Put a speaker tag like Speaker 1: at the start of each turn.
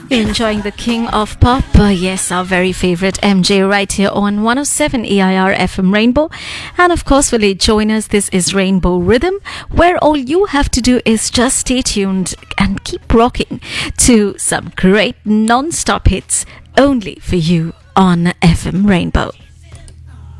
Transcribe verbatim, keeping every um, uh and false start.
Speaker 1: You're enjoying the king of pop. Uh, yes, our very favorite M J right here on one oh seven A I R F M Rainbow. And of course, will you join us? This is Rainbow Rhythm, where all you have to do is just stay tuned and keep rocking to some great non-stop hits only for you on F M Rainbow.